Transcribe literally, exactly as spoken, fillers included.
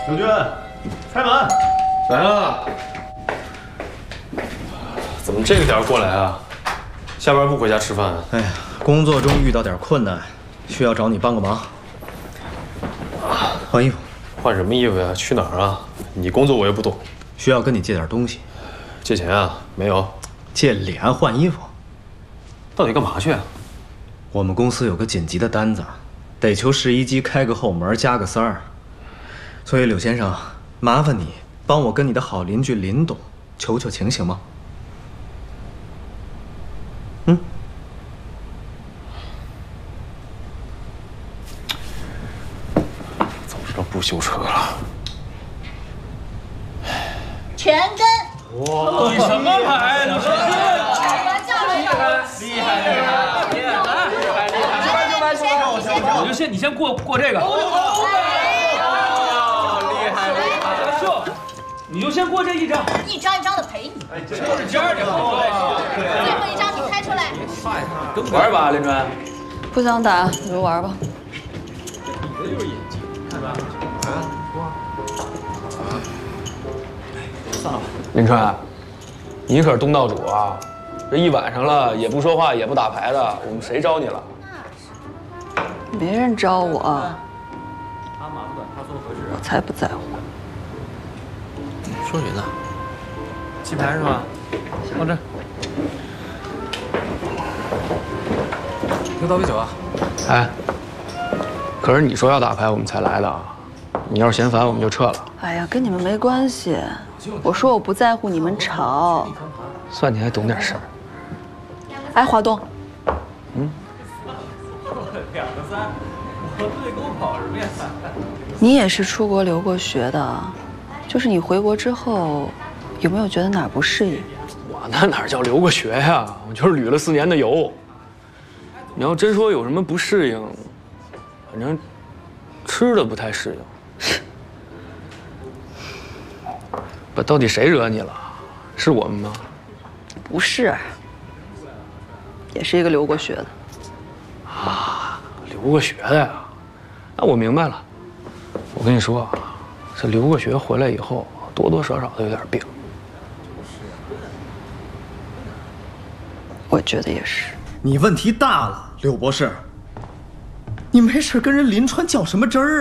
刘军，开门！ 来了。怎么这个点过来啊？下班不回家吃饭啊？ 哎呀，工作中遇到点困难，需要找你帮个忙。换衣服。 换什么衣服呀？去哪儿啊？你工作我又不懂。 需要跟你借点东西。 借钱啊？没有。 借脸换衣服。 到底干嘛去啊？ 我们公司有个紧急的单子，得求试衣机开个后门加个塞儿。所以柳先生，麻烦你帮我跟你的好邻居林董求求情，行吗？嗯。 早知道不修车了。 全跟。 哇，你什么牌？都是。 厉害厉害厉害厉害厉害厉害！就来就来，我先我就先你先过过这个。厉害厉害！就你就先过这一张， 一张一张的赔你。 哎，这都是尖儿的。 最后一张你开出来。 玩吧，林川。 不想打，你就玩吧。 比的就是演技，看吧。啊，说。啊。算了吧。林川，你可是东道主啊！这一晚上了也不说话也不打牌的，我们谁招你了？ 没人招我， 他马不短，他做合适。 我才不在乎。 说谁呢？棋牌是吧？到这。给我倒杯酒啊！哎，可是你说要打牌，我们才来的啊！你要是嫌烦，我们就撤了。 哎呀，跟你们没关系。我说我不在乎你们吵。 算你还懂点事儿。 哎，华东。 嗯。两个三，我对给我跑什么呀？ 你也是出国留过学的，就是你回国之后，有没有觉得哪儿不适应？ 我那哪叫留过学呀？我就是旅了四年的游。你要真说有什么不适应，反正吃的不太适应。不，到底谁惹你了？是我们吗？ 不是，也是一个留过学的。 啊，留过学的呀？那我明白了。我跟你说啊，这留过学回来以后，多多少少都有点病。 我觉得也是。 你问题大了，柳博士。你没事跟人林川较什么真儿啊？